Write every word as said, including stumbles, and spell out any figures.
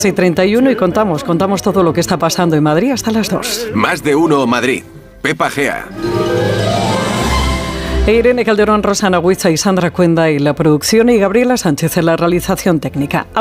y treinta y uno y contamos, contamos todo lo que está pasando en Madrid hasta las dos. Más de uno Madrid. Pepa Gea. Irene Calderón, Rosana Huiza y Sandra Cuenda en la producción y Gabriela Sánchez en la realización técnica.